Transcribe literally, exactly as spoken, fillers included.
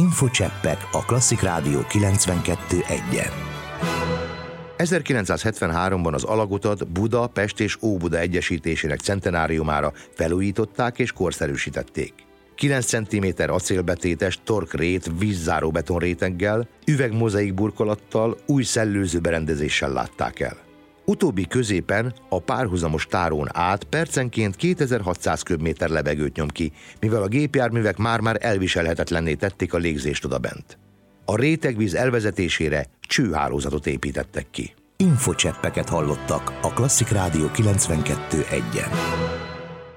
Infocseppek a Klasszik Rádió kilencvenkettő egyen. ezerkilencszázhetvenháromban az alagutat Buda, Pest és Óbuda egyesítésének centenáriumára felújították és korszerűsítették. kilenc centiméter acélbetétes torkrét vízzáró betonréteggel, üvegmozaik burkolattal, új szellőző berendezéssel látták el. Utóbbi középen a párhuzamos tárón át percenként kétezer-hatszáz köbméter levegőt nyom ki, mivel a gépjárművek már-már elviselhetetlenné tették a légzést odabent. A rétegvíz elvezetésére csőhálózatot építettek ki. Infocseppeket hallottak a Klasszik Rádió kilencvenkettő egyen.